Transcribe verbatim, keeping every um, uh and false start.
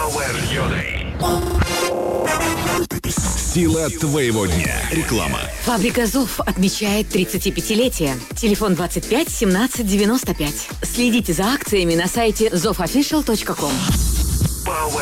Power Unit. Сила твоего дня. Реклама. Фабрика «Зов» отмечает тридцатипятилетие. Телефон двадцать пять семнадцать девяносто пять. Следите за акциями на сайте зов офишиал точка ком.